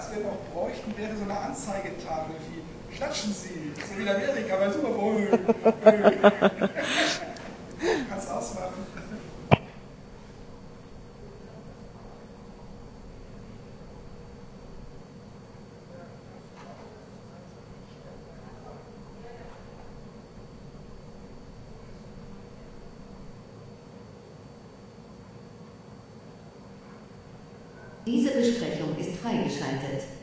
was wir noch bräuchten, wäre so eine Anzeigetafel wie klatschen Sie, so wie in Amerika bei Super Bowl. Kannst ausmachen. Diese Besprechung ist freigeschaltet.